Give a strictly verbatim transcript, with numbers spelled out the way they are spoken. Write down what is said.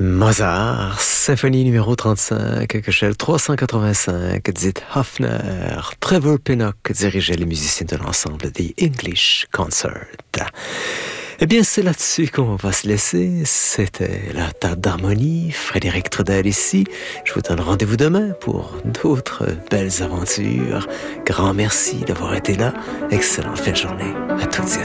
Mozart, symphonie numéro trente-cinq, Köchel trois cent quatre-vingt-cinq, dit Hofner. Trevor Pinnock dirigeait les musiciens de l'ensemble des English Concert. Eh bien, c'est là-dessus qu'on va se laisser. C'était la table d'harmonie. Frédéric Trudel ici. Je vous donne rendez-vous demain pour d'autres belles aventures. Grand merci d'avoir été là. Excellente fin de journée à toutes et à tous.